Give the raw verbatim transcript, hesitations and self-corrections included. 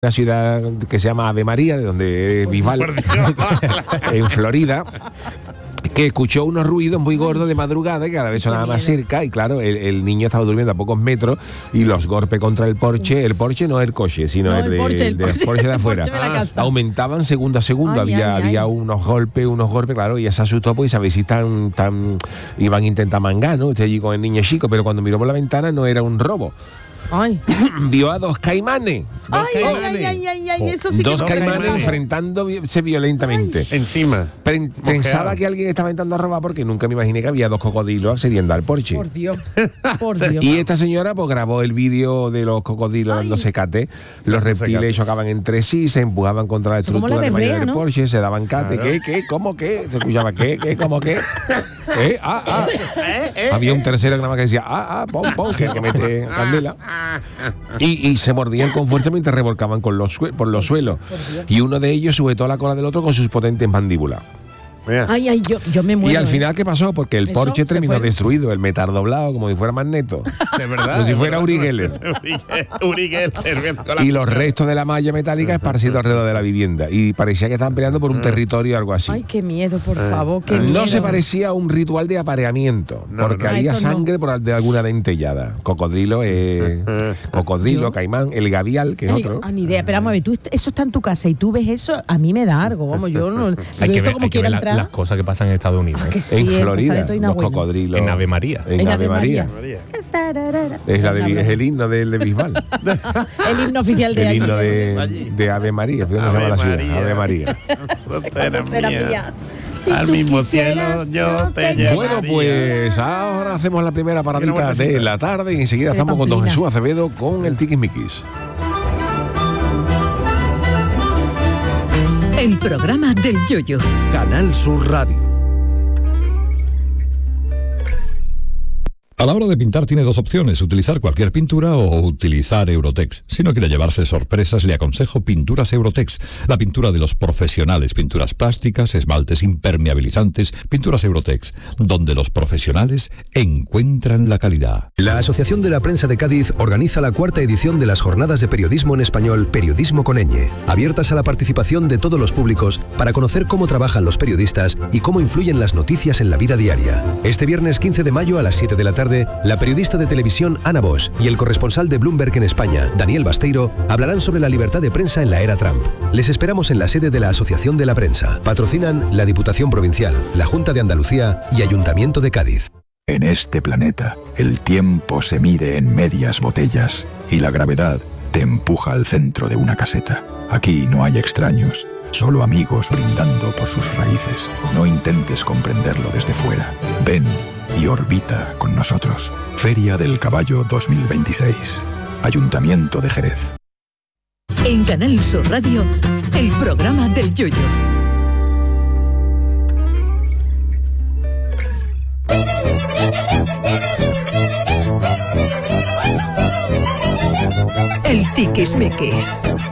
una ciudad que se llama Ave María, de donde es Bisbal, en Florida, que escuchó unos ruidos muy gordos de madrugada y cada vez sonaba más cerca, y claro, el, el niño estaba durmiendo a pocos metros y los golpes contra el porche, el porche no el coche, sino no, el, el, de, porche, el, el, de, porche, el porche de afuera, porche ah, aumentaban segundo a segundo, ay, había, ay, había ay. unos golpes, unos golpes, claro, y ella se asustó porque sabéis si tan, tan, iban a intentar mangar, ¿no? Usted allí con el niño chico, pero cuando miró por la ventana no era un robo. Ay. Vio a dos caimanes. Dos ay, caimanes, ay, ay, ay, eso sí dos que caimanes enfrentándose violentamente. Ay. Encima. Pero pensaba que alguien estaba intentando robar porque nunca me imaginé que había dos cocodrilos accediendo al porche. Por Dios, por Dios. Y esta señora pues grabó el vídeo de los cocodrilos dándose cate. Los reptiles chocaban entre sí, se empujaban contra la estructura de malla del ¿no? porche, se daban cate. Claro. ¿Qué, qué, cómo, qué? Se escuchaba qué, qué, cómo, qué. ¿Eh? Ah, ah. ¿Eh, eh, había un tercero que nada más que decía ah, ah, pom, pom, que, que mete candela. Y, y se mordían con fuerza mientras revolcaban con los por los suelos. Y uno de ellos sujetó la cola del otro con sus potentes mandíbulas. Ay, ay, yo, yo me muero. Y al final, ¿qué pasó? Porque el porche terminó destruido, el metal doblado, como si fuera Magneto. De verdad. Como si fuera Uri Geller. Uri Geller. Y los restos de la malla metálica esparcidos alrededor de la vivienda. Y parecía que estaban peleando por un territorio o algo así. Ay, qué miedo, por favor, qué miedo. No se parecía a un ritual de apareamiento, no, porque no, había sangre no. por de alguna dentellada. Cocodrilo, eh, cocodrilo, ¿Yo? caimán, el gavial, que es ay, otro. Ah, ni idea. Pero vamos a ver, tú, eso está en tu casa y tú ves eso, a mí me da algo. Vamos, yo no. Hay que ver, como hay que ver entrar. las cosas que pasan en Estados Unidos. Ah, que sí, en Florida, los bueno. cocodrilos. En Ave María. En, en Ave María. María. Es, la de, es el himno de, de Bisbal. El himno oficial de El allí, himno de, de Ave María. ¿Cómo se llama la ciudad? Ave María. Será mía. Si Al mismo cielo yo te llevaría. Bueno, pues ahora hacemos la primera paradita de la tarde y enseguida estamos con don Jesús Acevedo con el Tiquismiquis. El programa del Yoyo. Canal Sur Radio. A la hora de pintar tiene dos opciones, utilizar cualquier pintura o utilizar Eurotex. Si no quiere llevarse sorpresas, le aconsejo Pinturas Eurotex, la pintura de los profesionales, pinturas plásticas, esmaltes impermeabilizantes, Pinturas Eurotex, donde los profesionales encuentran la calidad. La Asociación de la Prensa de Cádiz organiza la cuarta edición de las Jornadas de Periodismo en Español, Periodismo con ñ, abiertas a la participación de todos los públicos para conocer cómo trabajan los periodistas y cómo influyen las noticias en la vida diaria. Este viernes quince de mayo a las siete de la tarde, la periodista de televisión Ana Bosch y el corresponsal de Bloomberg en España, Daniel Basteiro, hablarán sobre la libertad de prensa en la era Trump. Les esperamos en la sede de la Asociación de la Prensa. Patrocinan la Diputación Provincial, la Junta de Andalucía y Ayuntamiento de Cádiz. En este planeta, el tiempo se mide en medias botellas y la gravedad te empuja al centro de una caseta. Aquí no hay extraños, solo amigos brindando por sus raíces. No intentes comprenderlo desde fuera. Ven y orbita con nosotros. Feria del Caballo dos mil veintiséis. Ayuntamiento de Jerez. En Canal Sur Radio, el programa del Yoyo. El Tiquismiquis.